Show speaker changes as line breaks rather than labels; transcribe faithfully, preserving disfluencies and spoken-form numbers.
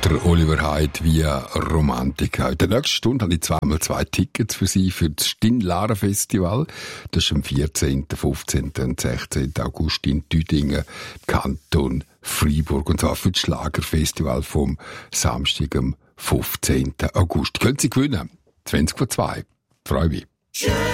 Der Oliver Heydt via Romantica. In der nächsten Stunde habe ich zweimal zwei Tickets für Sie für das Stin-Lara Festival. Das ist am vierzehnten, fünfzehnten und sechzehnten August in Düdingen, Kanton Freiburg. Und zwar für das Schlagerfestival vom Samstag, am fünfzehnten August. Können Sie gewinnen? zwanzig vor zwei. Freue mich.